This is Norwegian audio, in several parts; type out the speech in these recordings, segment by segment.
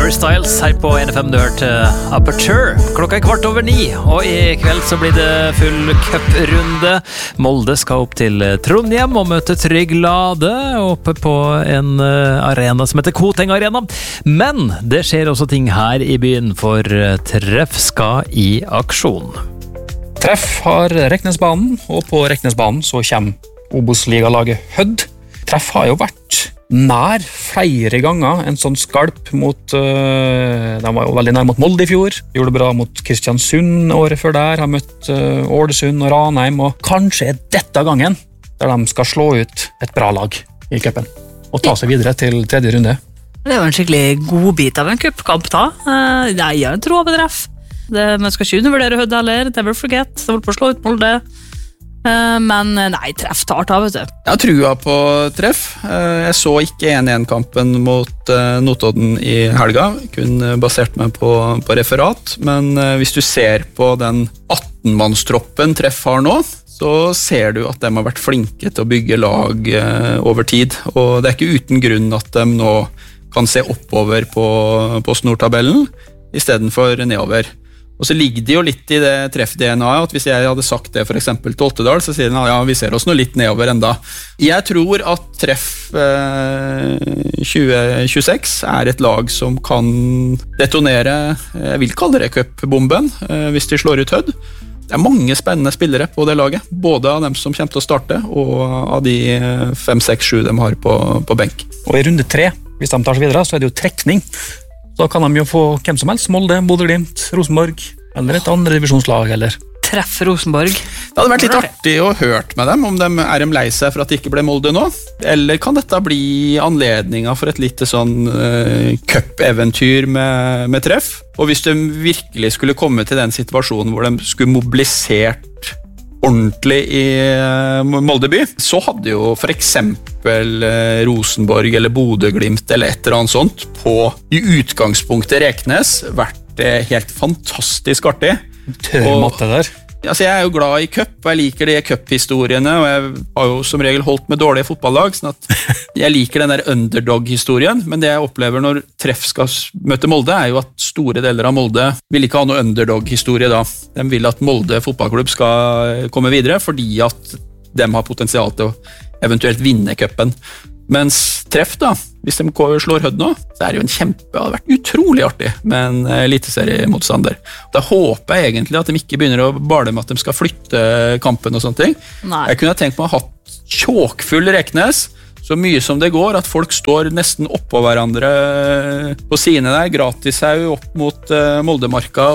Harry Styles her på NFM. Du hørte Aperture. Klokka 8:15, og i kveld så blir det full cuprunde. Molde skal opp til Trondheim og møte Trygg Lade oppe på en arena som heter Koteng Arena. Men det skjer også ting her i byen, for Treff skal i aksjon. Treff har Reknesbanen, og på Reknesbanen så kommer Obos-ligalaget Hødd. Treff har jo vært nær flere ganger en sånn skalp mot de var jo veldig nær mot Molde i fjor, gjorde det bra mot Kristiansund året før der, har møtt Ålesund og Ranheim, og kanskje dette gangen der de skal slå ut et bra lag i cupen og ta seg videre til tredje runde. Det er jo en skikkelig god bit av en cupkamp da. Jeg har en tro på Treff. Man skal ikke undervurdere Hødd heller, never forget, det var på å slå ut Molde. Men nei, Treff tar ta, vet du. Jeg har trua på Treff. Jeg så ikke 1-1-kampen mot Notodden i helga, kun basert meg på referat, men hvis du ser på den 18-mannstroppen Treff har nå, så ser du at de har vært flinke til å bygge lag over tid, og det er ikke uten grunn at de nå kan se oppover på snortabellen i stedet for nedover. Og så ligger det jo litt i det Treff-DNA-et, at hvis jeg hadde sagt det for eksempel til Ottedal, så sier de ja, vi ser oss nå litt nedover enda. Jeg tror at Treff 2026 er et lag som kan detonere, jeg vil kalle det cupbomben, hvis de slår ut Hødd. Det er mange spennende spillere på det laget, både av dem som kommer til å starte, og av de 5-6-7 de har på benk. Og i runde 3, hvis de tar seg videre, så er det jo trekning. Da kan de jo få hvem som helst, Molde, Bodø/Glimt, Rosenborg, eller et andre divisjonslag, eller Treff Rosenborg. Det hadde vært litt artig å hørt med dem, om de er lei seg for at det ikke ble Molde nå, eller kan dette bli anledningen for et lite sånn cup-eventyr med Treff? Og hvis de virkelig skulle komme til den situasjonen hvor de skulle mobilisert ordentlig i Molde by, så hadde jo for eksempel Rosenborg eller Bodø/Glimt eller et eller annet sånt på i utgangspunktet Reknes vært helt fantastisk artig. tørr matte der. Altså, jeg er jo glad i cup, og jeg liker de cup-historiene, og jeg har jo som regel holdt med dårlige fotballag, sånn at jeg liker den der underdog-historien, men det jeg opplever når Treff skal møte Molde, er jo at store deler av Molde vil ikke ha noe underdog-historie da. De vil at Molde fotballklubb skal komme videre, fordi at de har potensial til å eventuelt vinne cupen. Mens Treff da, hvis de slår Hødd nå, så er det jo det hadde vært utrolig artig med en eliteseriemotstander. Da håper jeg egentlig at de ikke begynner å bale med at de skal flytte kampen og sånne ting. Nei. Jeg kunne tenkt meg å ha hatt tjåkfull Reknes, så mye som det går, at folk står nesten oppå hverandre på sine der, gratishaug opp mot Moldemarka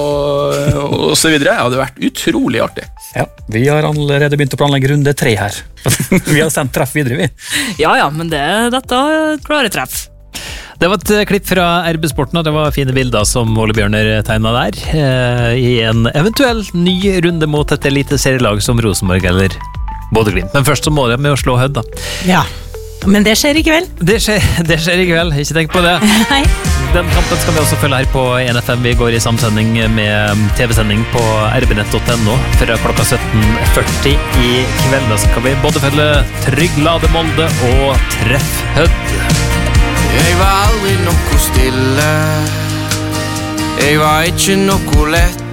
og så videre. Det hadde vært utrolig artig. Ja, vi har allerede begynt å planlegge runde 3 her. Vi har sendt Treff videre, vi. Ja, men dette klarer Treff. Det var et klipp fra RB Sporten, og det var fine bilder som Ole Bjørner tegnet der, i en eventuell ny runde mot et eliteserielag som Rosenborg eller Bodø/Glimt. Men først så må de med å slå Hødd da. Ja, men det skjer i kveld. Det skjer i kveld, ikke tenk på det. Nei. Den kampen skal vi også følge her på NFM. Vi går i samsending med TV-sending på rbnett.no fra klokka 17:40 i kveld. Da skal vi både følge Trygg Lade Molde og Treff Hødd. Jeg var aldri noe stille. Jeg var ikke noe lett.